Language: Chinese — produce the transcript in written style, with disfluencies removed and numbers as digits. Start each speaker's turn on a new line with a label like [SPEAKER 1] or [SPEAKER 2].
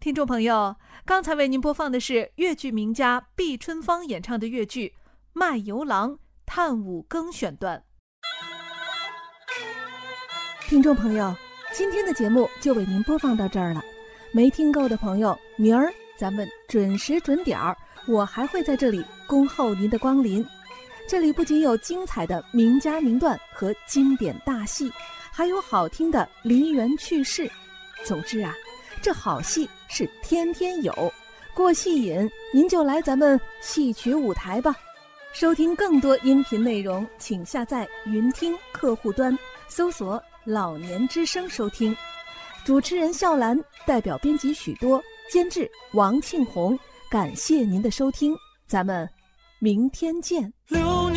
[SPEAKER 1] 听众朋友，刚才为您播放的是越剧名家毕春芳演唱的越剧《卖油郎·叹五更》选段。
[SPEAKER 2] 听众朋友，今天的节目就为您播放到这儿了。没听够的朋友，明儿咱们准时准点儿，我还会在这里恭候您的光临。这里不仅有精彩的名家名段和经典大戏，还有好听的梨园趣事。总之啊，这好戏是天天有，过戏瘾您就来咱们戏曲舞台吧。收听更多音频内容，请下载云听客户端，搜索老年之声收听。主持人笑兰，代表编辑许多，监制王庆红，感谢您的收听，咱们明天见。